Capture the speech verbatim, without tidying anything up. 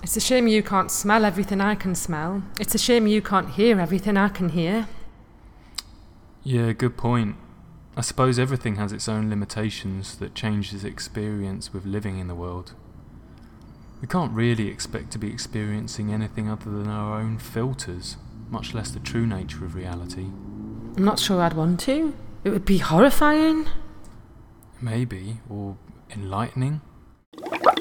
It's a shame you can't smell everything I can smell. It's a shame you can't hear everything I can hear. Yeah, good point. I suppose everything has its own limitations that changes experience with living in the world. We can't really expect to be experiencing anything other than our own filters, much less the true nature of reality. I'm not sure I'd want to. It would be horrifying. Maybe, or enlightening.